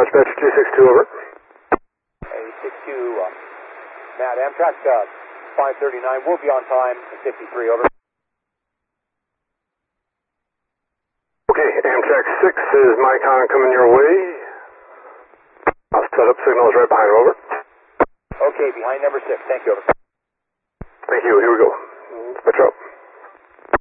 Dispatch 262, over. Hey, 62, Matt, Amtrak 539, we'll be on time at 53, over. Okay, Amtrak 6 is Micon coming your way. I'll set up signals right behind, over. Okay, behind number 6, thank you, over. Thank you, here we go. Dispatch up.